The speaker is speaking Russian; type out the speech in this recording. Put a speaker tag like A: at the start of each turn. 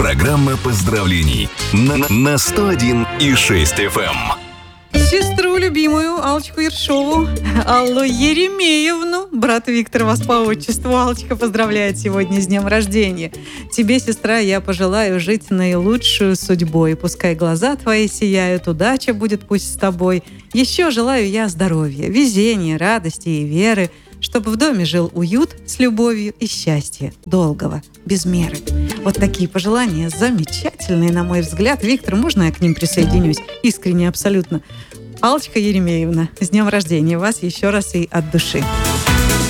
A: Программа поздравлений на 101,6 FM.
B: Сестру любимую Аллочку Ершову, Аллу Еремеевну, брат Виктор вас по отчеству, Аллочка поздравляет сегодня с днем рождения. Тебе, сестра, я пожелаю жить наилучшую судьбой. Пускай глаза твои сияют, удача будет пусть с тобой. Еще желаю я здоровья, везения, радости и веры, чтобы в доме жил уют с любовью и счастья долгого, без меры. Вот такие пожелания замечательные, на мой взгляд. Виктор, можно я к ним присоединюсь? Искренне, абсолютно. Аллочка Еремеевна, с днем рождения вас еще раз и от души.